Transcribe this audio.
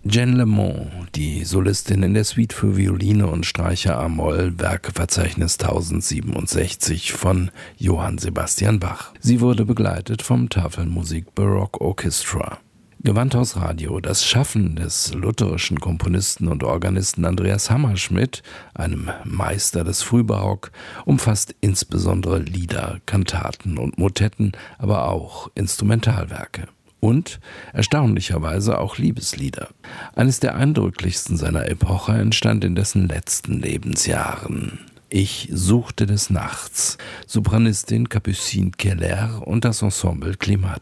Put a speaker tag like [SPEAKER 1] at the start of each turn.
[SPEAKER 1] Jeanne Lemond, die Solistin in der Suite für Violine und Streicher a-Moll, Werkeverzeichnis 1067 von Johann Sebastian Bach. Sie wurde begleitet vom Tafelmusik Baroque Orchestra. Gewandhaus Radio, das Schaffen des lutherischen Komponisten und Organisten Andreas Hammerschmidt, einem Meister des Frühbarock, umfasst insbesondere Lieder, Kantaten und Motetten, aber auch Instrumentalwerke. Und erstaunlicherweise auch Liebeslieder. Eines der eindrücklichsten seiner Epoche entstand in dessen letzten Lebensjahren. Ich suchte des Nachts, Sopranistin Capucine Keller und das Ensemble Klimat.